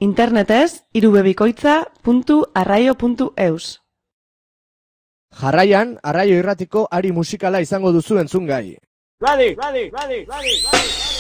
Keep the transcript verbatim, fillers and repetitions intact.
Internetez irubebikoitza puntu arraio puntu eus. Jarraian, Arraio Irratiko ari musikala izango duzu entzungai. Ready, ready, ready, ready, ready.